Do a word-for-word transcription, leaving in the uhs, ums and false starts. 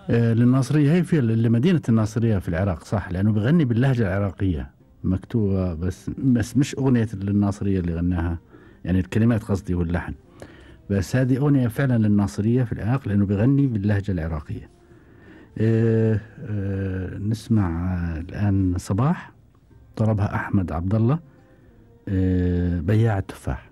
آه للناصرية، هي في لمدينة الناصرية في العراق صح، لأنه بغني باللهجة العراقية مكتوبة، بس بس مش أغنية للناصرية اللي غناها، يعني الكلمات قصدي واللحن. بس هذه أغنية فعلا للناصرية في العراق لأنه بغني باللهجة العراقية. آه آه نسمع آه الآن صباح، طلبها أحمد عبد الله، آه بياع التفاح.